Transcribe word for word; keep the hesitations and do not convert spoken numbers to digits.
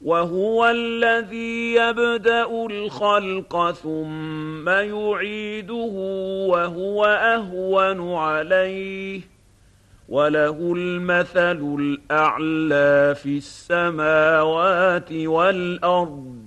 وهو الذي يبدأ الخلق ثم يعيده وهو أهون عليه وله المثل الأعلى في السماوات والأرض